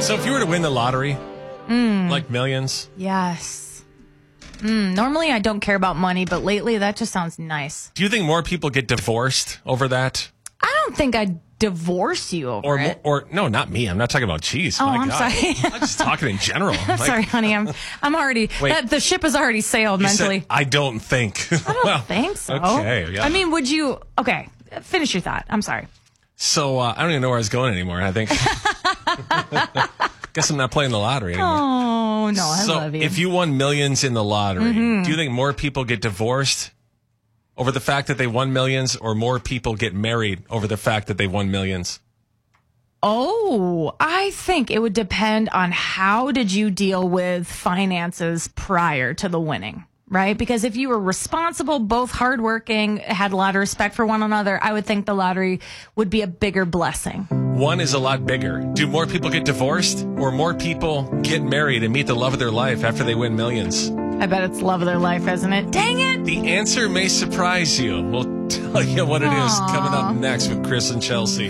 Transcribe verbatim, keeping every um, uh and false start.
So if you were to win the lottery, Mm. like millions, Yes. Mm, normally I don't care about money, but lately that just sounds nice. do you think more people get divorced over that? I don't think I'd divorce you over Or, it. or no, not me. I'm not talking about cheese. Oh, My I'm God. sorry. I'm just talking in general. I'm sorry, honey. I'm I'm already Wait. that, the ship has already sailed You said, mentally. I don't think. I don't think so. Okay. Yeah. I mean, would you? Okay, finish your thought. I'm sorry. So uh, I don't even know where I was going anymore. I think. Guess I'm not playing the lottery anymore. Oh no, I so love you. if you won millions in the lottery, Mm-hmm. do you think more people get divorced over the fact that they won millions, or more people get married over the fact that they won millions? Oh, I think it would depend on how did you deal with finances prior to the winning, right? Because if you were responsible, both hardworking, had a lot of respect for one another, I would think the lottery would be a bigger blessing. One is a lot bigger. Do more people get divorced, or more people get married and meet the love of their life after they win millions? I bet it's love of their life, isn't it? Dang it! The answer may surprise you. We'll tell you what it is Aw. coming up next with Chris and Chelsea.